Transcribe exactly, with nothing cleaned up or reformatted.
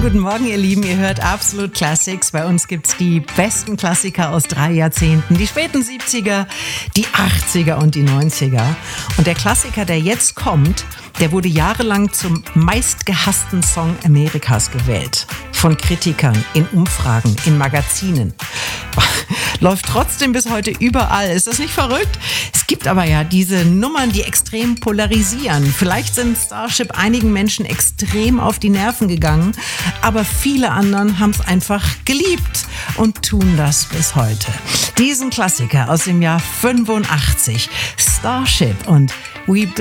guten Morgen, ihr Lieben. Ihr hört Absolute Classics. Bei uns gibt's die besten Klassiker aus drei Jahrzehnten. Die späten siebziger, die achtziger und die neunziger. Und der Klassiker, der jetzt kommt, der wurde jahrelang zum meistgehassten Song Amerikas gewählt. Von Kritikern, in Umfragen, in Magazinen. Läuft trotzdem bis heute überall. Ist das nicht verrückt? Es gibt aber ja diese Nummern, die extrem polarisieren. Vielleicht sind Starship einigen Menschen extrem auf die Nerven gegangen, aber viele anderen haben es einfach geliebt und tun das bis heute. Diesen Klassiker aus dem Jahr fünfundachtzig, Starship und We